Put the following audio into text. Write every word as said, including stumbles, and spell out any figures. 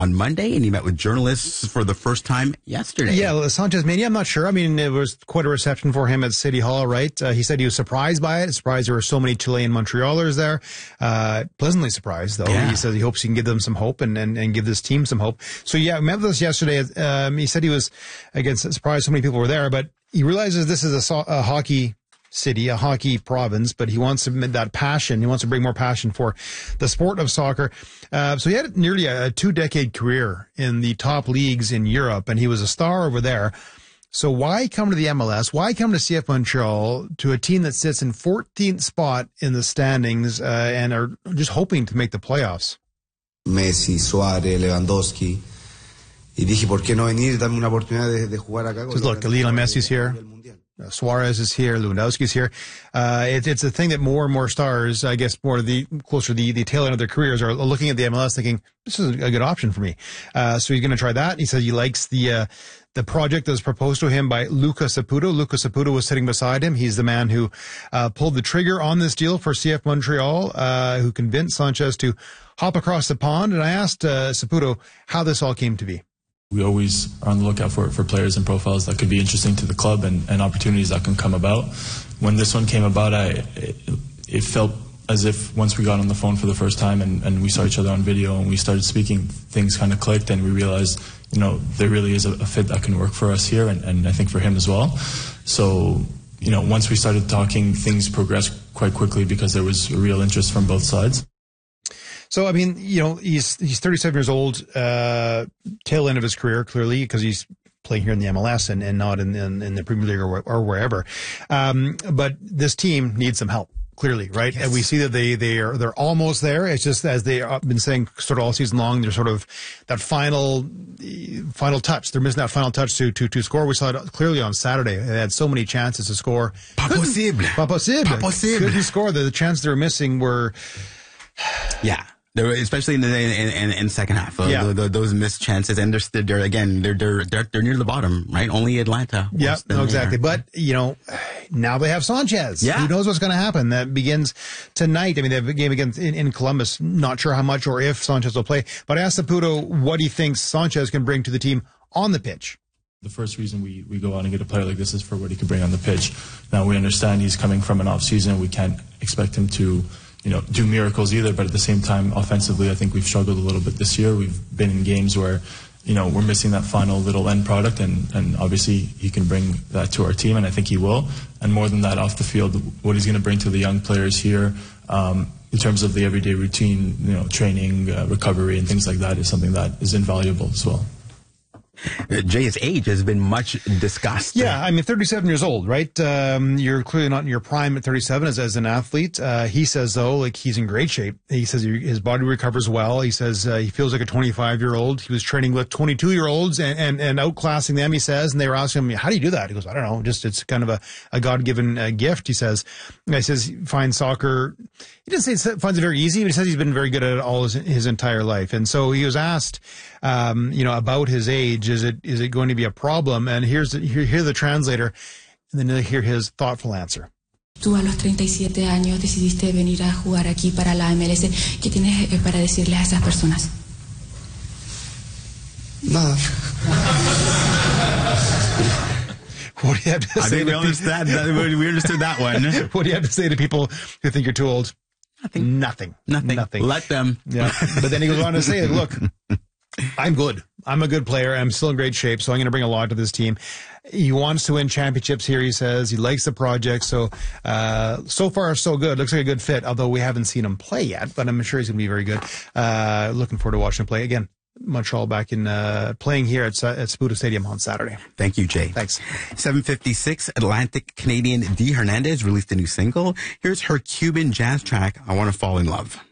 on Monday, and he met with journalists for the first time yesterday. Yeah, Sanchez Mania, I'm not sure. I mean, it was quite a reception for him at City Hall, right? Uh, he said he was surprised by it, surprised there were so many Chilean Montrealers there. Uh, pleasantly surprised, though. Yeah. He says he hopes he can give them some hope and, and, and give this team some hope. So, yeah, we met with us yesterday. Um, he said he was, again, surprised so many people were there, but he realizes this is a, so- a hockey city, a hockey province, but he wants to that passion. He wants to bring more passion for the sport of soccer. Uh, so he had nearly a, a two-decade career in the top leagues in Europe, and he was a star over there. So why come to the M L S? Why come to C F Montreal, to a team that sits in fourteenth spot in the standings uh, and are just hoping to make the playoffs? Messi, Suárez, Lewandowski. Y dije, ¿por qué no venir? Dame una oportunidad de, de jugar acá. Says, look, Lionel Messi's here. Uh, Suarez is here. Lewandowski's here. Uh, it, it's a thing that more and more stars, I guess, more the closer to the, the tail end of their careers, are looking at the M L S thinking, this is a good option for me. Uh, so he's going to try that. He says he likes the, uh, the project that was proposed to him by Luca Saputo. Luca Saputo was sitting beside him. He's the man who, uh, pulled the trigger on this deal for C F Montreal, uh, who convinced Sanchez to hop across the pond. And I asked, uh, Saputo how this all came to be. We always are on the lookout for, for players and profiles that could be interesting to the club and, and opportunities that can come about. When this one came about, I it, it felt as if once we got on the phone for the first time and, and we saw each other on video and we started speaking, things kind of clicked and we realized, you know, there really is a, a fit that can work for us here and, and I think for him as well. So, you know, once we started talking, things progressed quite quickly because there was a real interest from both sides. So, I mean, you know, he's he's thirty-seven years old, uh, tail end of his career, clearly, because he's playing here in the M L S and, and not in, in, in the Premier League or, or wherever. Um, but this team needs some help, clearly, right? Yes. And we see that they, they are, they're almost there. It's just, as they have been saying sort of all season long, they're sort of that final, final touch. They're missing that final touch to, to, to score. We saw it clearly on Saturday. They had so many chances to score. Pas possible. Pas possible. Pas possible. Couldn't score. The, the chances they were missing were, yeah. There, especially in the in, in, in second half, uh, yeah. the, the, those missed chances, and they're, they're again they're they're they're, they're near the bottom, right? Only Atlanta. Yeah, no, exactly. There. But you know, now they have Sanchez. Yeah. Who knows what's going to happen? That begins tonight. I mean, they have a game against in, in Columbus. Not sure how much or if Sanchez will play. But I asked Saputo what he thinks Sanchez can bring to the team on the pitch. The first reason we, we go out and get a player like this is for what he can bring on the pitch. Now, we understand he's coming from an off season. We can't expect him to, you know, do miracles either, but at the same time, offensively, I think we've struggled a little bit this year. We've been in games where, you know, we're missing that final little end product, and, and obviously he can bring that to our team, and I think he will. And more than that, off the field, what he's going to bring to the young players here, um, in terms of the everyday routine, you know, training, uh, recovery, and things like that, is something that is invaluable as well. Jay's age has been much discussed. Yeah, I mean, thirty-seven years old, right? Um, you're clearly not in your prime at thirty-seven as, as an athlete. Uh, he says, though, like, he's in great shape. He says he, his body recovers well. He says uh, he feels like a twenty-five-year-old. He was training with twenty-two-year-olds and, and, and outclassing them, he says. And they were asking him, how do you do that? He goes, I don't know. Just, it's kind of a, a God-given uh, gift, he says. And he says he finds soccer, he didn't say he finds it very easy, but he says he's been very good at it all his, his entire life. And so he was asked, um, you know, about his age. Is it, is it going to be a problem? And here's the, here, here the translator, and then you'll hear his thoughtful answer. Tú a los treinta y siete años decidiste venir a jugar aquí para la M L S. ¿Qué tienes para decirles a esas personas? Nada. What do you have to I say? think we understood that, we understood that one. What do you have to say to people who think you're too old? Nothing. Nothing. Nothing. Nothing. Let them. Yeah. But then he goes on to say, look, I'm good. I'm a good player. I'm still in great shape, so I'm going to bring a lot to this team. He wants to win championships here, he says. He likes the project. So, uh, so far, so good. Looks like a good fit, although we haven't seen him play yet, but I'm sure he's going to be very good. Uh, looking forward to watching him play. Again, Montreal back in, uh, playing here at, at Saputo Stadium on Saturday. Thank you, Jay. Thanks. seven fifty-six, Atlantic Canadian Dee Hernandez released a new single. Here's her Cuban jazz track, I Want to Fall in Love.